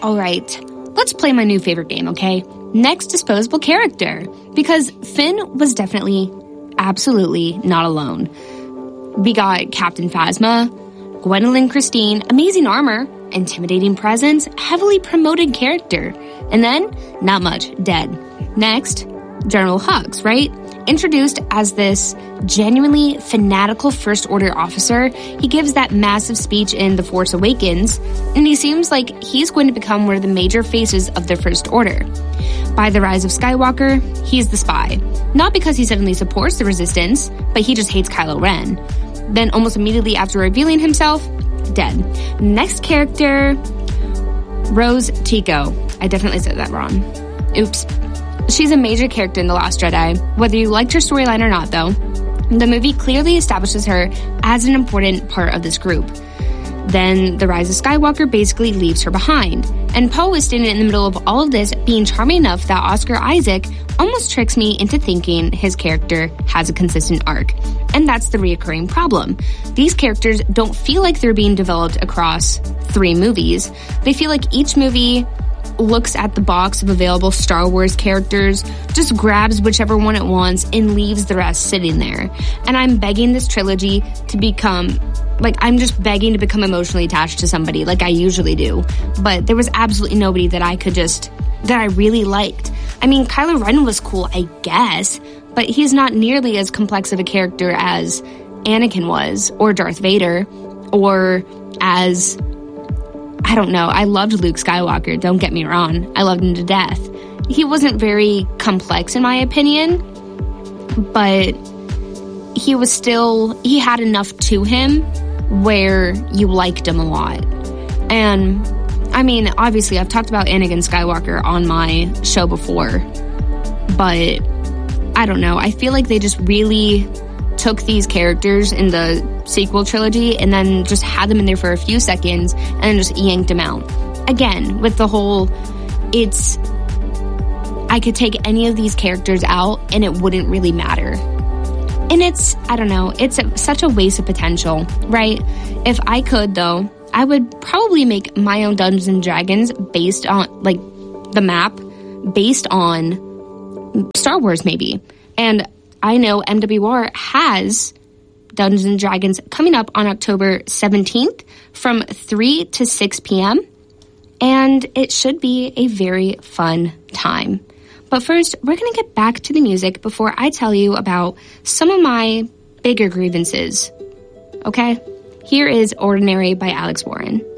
All right, let's play my new favorite game, okay? Next disposable character. Because Finn was definitely, absolutely not alone. We got Captain Phasma, Gwendoline Christine, amazing armor, intimidating presence, heavily promoted character. And then, not much, dead. Next, General Hux, right? Introduced as this genuinely fanatical First Order officer, he gives that massive speech in The Force Awakens, and he seems like he's going to become one of the major faces of the First Order. By The Rise of Skywalker, he's the spy. Not because he suddenly supports the Resistance, but he just hates Kylo Ren. Then almost immediately after revealing himself, dead. Next character, Rose Tico. I definitely said that wrong. Oops. She's a major character in The Last Jedi. Whether you liked her storyline or not, though, the movie clearly establishes her as an important part of this group. Then The Rise of Skywalker basically leaves her behind. And Poe is standing in the middle of all of this, being charming enough that Oscar Isaac almost tricks me into thinking his character has a consistent arc. And that's the reoccurring problem. These characters don't feel like they're being developed across 3 movies. They feel like each movie looks at the box of available Star Wars characters, just grabs whichever one it wants, and leaves the rest sitting there. And I'm begging this trilogy to become, I'm just begging to become emotionally attached to somebody like I usually do. But there was absolutely nobody that I really liked. I mean, Kylo Ren was cool, I guess, but he's not nearly as complex of a character as Anakin was, or Darth Vader, or as, I don't know, I loved Luke Skywalker, don't get me wrong. I loved him to death. He wasn't very complex in my opinion, but he had enough to him where you liked him a lot. And, I mean, obviously I've talked about Anakin Skywalker on my show before, but I don't know. I feel like they just really took these characters in the sequel trilogy and then just had them in there for a few seconds and then just yanked them out. Again, with the whole, I could take any of these characters out and it wouldn't really matter. And it's such a waste of potential, right? If I could, though, I would probably make my own Dungeons and Dragons based on, the map, based on Star Wars, maybe. And I know MWR has Dungeons and Dragons coming up on October 17th from 3 to 6 p.m. And it should be a very fun time. But first, we're going to get back to the music before I tell you about some of my bigger grievances. Okay? Here is Ordinary by Alex Warren.